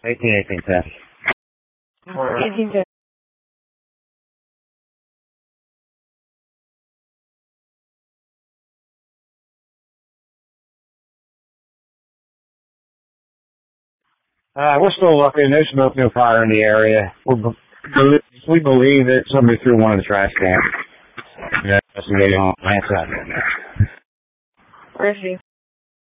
18, 10. 18, 10. We're still looking. There's smoke, no fire in the area. We believe that somebody threw one in the trash can. Investigating on the plant side. Where is she?